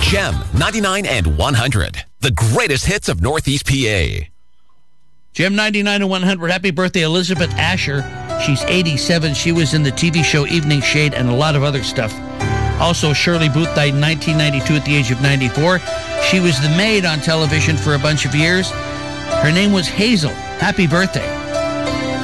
Gem 99 and 100. The greatest hits of Northeast PA. Gem 99 and 100. Happy birthday, Elizabeth Asher. She's 87. She was in the TV show Evening Shade and a lot of other stuff. Also, Shirley Booth died in 1992 at the age of 94. She was the maid on television for a bunch of years. Her name was Hazel. Happy birthday.